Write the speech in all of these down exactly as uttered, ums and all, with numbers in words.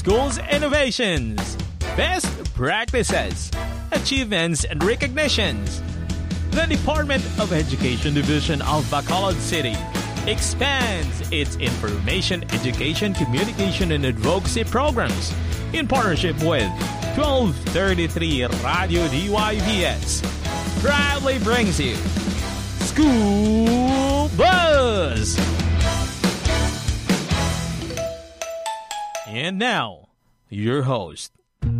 school's innovations, best practices, achievements, and recognitions. The Department of Education Division of Bacolod City expands its information, education, communication, and advocacy programs in partnership with twelve thirty-three Radio D Y V S. Proudly brings you School Buzz! And now, your host.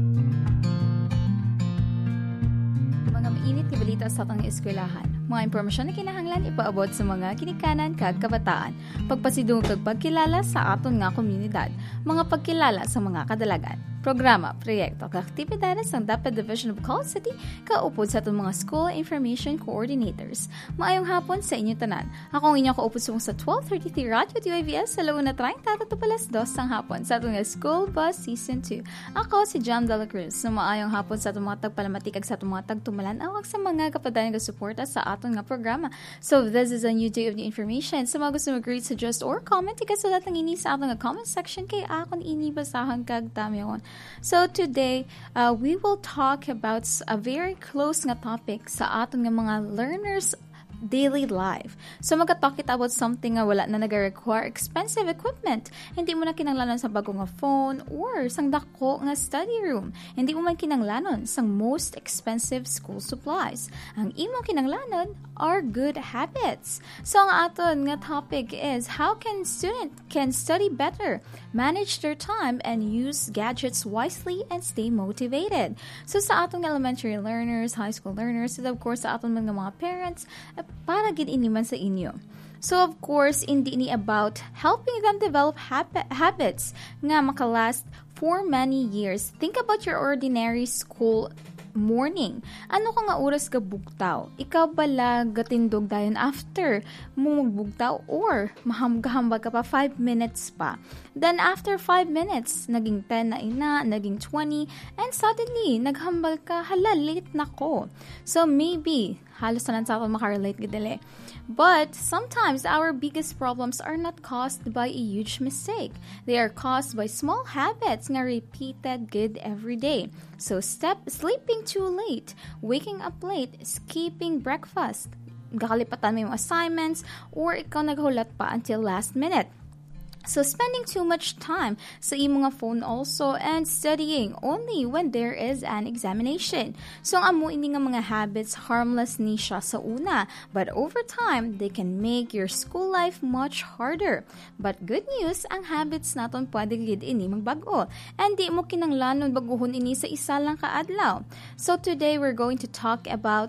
Mga mainit na balita sa atong eskwelahan. Mga impormasyon na kinahanglan ipaabot sa mga kinikanan kag kabataan. Pagpasidungog kag pagkilala sa aton nga komunidad. Mga pagkilala sa mga kadalagan. Programa, proyekto, kag aktibidades ng DepEd Division of Bacolod City kaupod sa atong mga School Information Coordinators. Maayong hapon sa inyo tanan. Ako ang inyong kaupod sa twelve thirty-three Radio D Y V S sa launa thirty to alas dos ng hapon sa atong School Bus Season two. Ako si John Dela Cruz. So maayong hapon sa atong mga tagpalamatik kag sa atong mga tagtumalan awak sa mga kapadayon nga suporta sa aton nga programa. So this is a new day of the information. Sa mga gusto mag-read, suggest, or comment, ikasulat ng ini sa aton nga comment section kay akon ini basahan kag damyon. So today, uh, we will talk about a very close nga topic sa aton nga mga learners daily life. So magka-talk it about something nga wala na nag-require expensive equipment. Hindi mo na kinanglanon sa bago nga phone or sang dako nga study room. Hindi mo man kinanglanon sang most expensive school supplies. Ang imo kinanglanon are good habits. So ang aton nga topic is how can student can study better, manage their time, and use gadgets wisely and stay motivated. So sa aton elementary learners, high school learners, and of course sa aton mga mga parents, para gid ini man sa inyo. So of course, hindi ni about helping them develop hab- habits nga makalast for many years. Think about your ordinary school morning. Ano ka nga oras ka bugtaw? Ikaw bala gatindog dayon after mo magbugtaw or mahambag ka pa five minutes pa. Then after five minutes, naging ten na ina, naging twenty, and suddenly naghambal ka, hala, late na ko. So maybe halos na lang sa ako makarelate gidali. But sometimes our biggest problems are not caused by a huge mistake. They are caused by small habits nga repeated good every day. So step sleeping too late, waking up late, skipping breakfast, gakalipatan mo yung assignments, or ikaw naghulat pa until last minute. So spending too much time sa imo nga phone also and studying only when there is an examination. So ang amo ini nga mga habits harmless ni siya sa una, but over time they can make your school life much harder. But good news, ang habits naton pwede gid ini magbago. And di mo kinanglanon baguhon ini sa isa lang ka adlaw. So today we're going to talk about